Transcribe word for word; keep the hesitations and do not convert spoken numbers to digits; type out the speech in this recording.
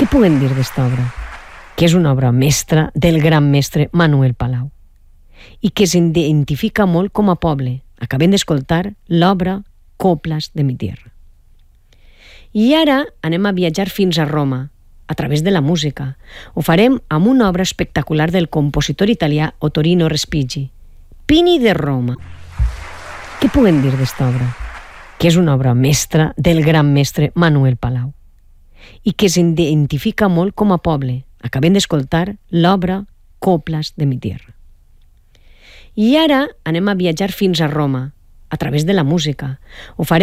Què podem dir d'esta obra? Que és una obra mestra del gran mestre Manuel Palau i que s'identifica molt com a poble. Acabem d'escoltar l'obra Coplas de mi tierra. I ara anem a viatjar fins a Roma, a través de la música. Ho farem amb una obra espectacular del compositor italià Ottorino Respighi, Pini de Roma. Què podem dir d'esta obra? Que és una obra mestra del gran mestre Manuel Palau i que s'identifica molt com a poble. Acabem d'escoltar l'obra Coplas de mi tierra. I ara anem a viatjar fins a Roma, a través de la música. Ho farem